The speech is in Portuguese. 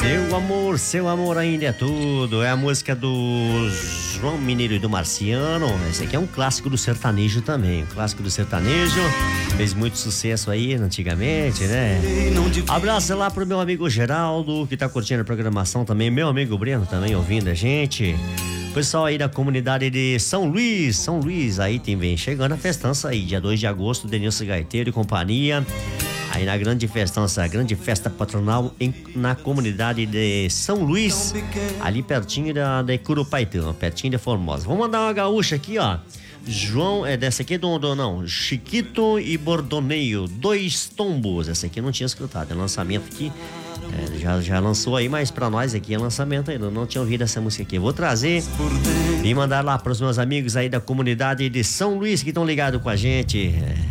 Seu amor ainda é tudo. É a música do João Mineiro e do Marciano. Esse aqui é um clássico do sertanejo também. Um clássico do sertanejo. Fez muito sucesso aí antigamente, né? Abraço lá pro meu amigo Geraldo, que tá curtindo a programação também. Meu amigo Breno também ouvindo a gente. Pessoal aí da comunidade de São Luís, aí vem chegando a festança aí, dia 2 de agosto, Denilson Gaiteiro e companhia. Aí na grande festança, grande festa patronal na comunidade de São Luís, ali pertinho da Curupaitã, pertinho de Formosa. Vamos mandar uma gaúcha aqui, ó. João, dessa aqui não, Chiquito e Bordoneio, Dois Tombos. Essa aqui eu não tinha escutado, é lançamento aqui. Já lançou aí, mas pra nós aqui é lançamento ainda. Não tinha ouvido essa música aqui. Eu vou trazer e mandar lá pros meus amigos aí da comunidade de São Luís que estão ligados com a gente.